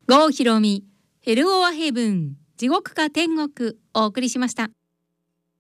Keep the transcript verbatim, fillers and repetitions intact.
郷ひろみヘルオアヘブン地獄か天国お送りしました。